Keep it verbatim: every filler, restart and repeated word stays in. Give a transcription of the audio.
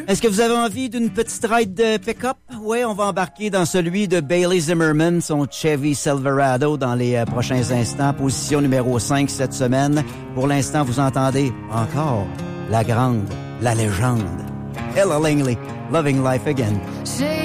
Est-ce que vous avez envie d'une petite ride de pick-up? Oui, on va embarquer dans celui de Bailey Zimmerman, son Chevy Silverado, dans les euh, prochains instants. Position numéro cinq cette semaine. Pour l'instant, vous entendez encore la grande, la légende. Ella Langley, Loving Life Again.